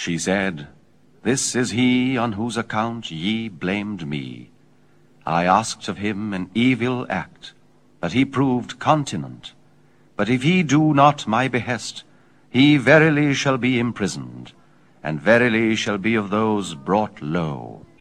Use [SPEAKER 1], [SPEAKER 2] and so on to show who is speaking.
[SPEAKER 1] She said, This is he on whose account ye blamed me. I asked of him an evil act, but he proved continent. But if he do not my behest, he verily shall be imprisoned, and verily shall be of those brought low.